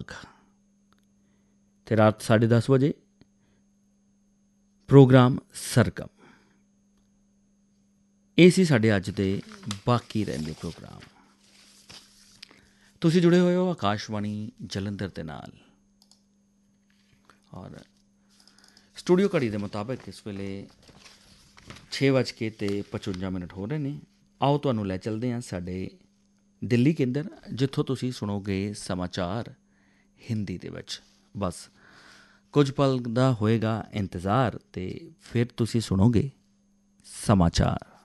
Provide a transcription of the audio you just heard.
ਬਾਗ ਅਤੇ ਰਾਤ 10:30 ਵਜੇ ਪ੍ਰੋਗਰਾਮ ਸਰਗਮ। ਇਹ ਸੀ ਸਾਡੇ ਅੱਜ ਦੇ ਬਾਕੀ ਰਹਿੰਦੇ ਪ੍ਰੋਗਰਾਮ। ਤੁਸੀਂ ਜੁੜੇ ਹੋਏ ਹੋ ਆਕਾਸ਼ਵਾਣੀ ਜਲੰਧਰ ਦੇ ਨਾਲ, ਔਰ ਸਟੂਡੀਓ ਘੜੀ ਦੇ ਮੁਤਾਬਿਕ ਇਸ ਵੇਲੇ 6:55 ਹੋ ਰਹੇ ਨੇ। ਆਓ ਤੁਹਾਨੂੰ ਲੈ ਚੱਲਦੇ ਹਾਂ ਸਾਡੇ ਦਿੱਲੀ ਕੇਂਦਰ, ਜਿੱਥੋਂ ਤੁਸੀਂ ਸੁਣੋਗੇ ਸਮਾਚਾਰ ਹਿੰਦੀ ਦੇ ਵਿੱਚ। ਬਸ ਕੁਝ ਪਲ ਦਾ ਹੋਏਗਾ ਇੰਤਜ਼ਾਰ ਅਤੇ ਫਿਰ ਤੁਸੀਂ ਸੁਣੋਗੇ ਸਮਾਚਾਰ।